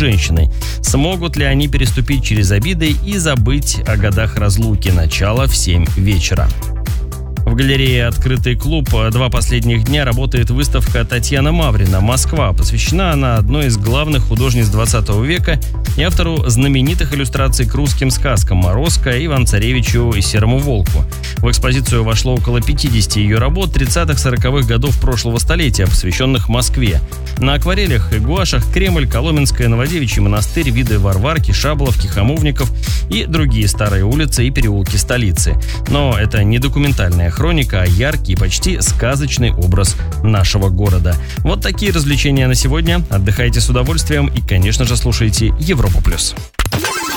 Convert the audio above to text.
женщиной. Смогут ли они переступить через обиды и забыть о годах разлуки? Начало в 7 вечера. В галерее «Открытый клуб» 2 последних дня работает выставка «Татьяна Маврина. Москва». Посвящена она одной из главных художниц 20 века и автору знаменитых иллюстраций к русским сказкам «Морозко», Иван-Царевичу и «Серому волку». В экспозицию вошло около 50 ее работ 30-40-х годов прошлого столетия, посвященных Москве. На акварелях и гуашах Кремль, Коломенское, Новодевичий монастырь, виды Варварки, Шаболовки, Хамовников и другие старые улицы и переулки столицы. Но это не документальная хроника, а яркий, почти сказочный образ нашего города. Вот такие развлечения на сегодня. Отдыхайте с удовольствием и, конечно же, слушайте Европу+.